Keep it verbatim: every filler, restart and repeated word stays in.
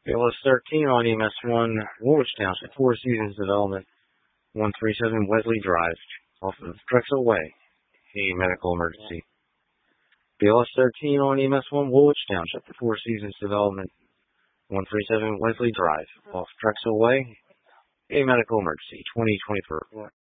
B L S thirteen on E M S one, Woolwich Township, Four Seasons Development, one thirty-seven Wesley Drive, off of Drexel Way, a medical emergency. B L S thirteen on E M S one, Woolwich Township, Four Seasons Development, one thirty-seven Wesley Drive, off Drexel Way, a medical emergency, twenty twenty-four.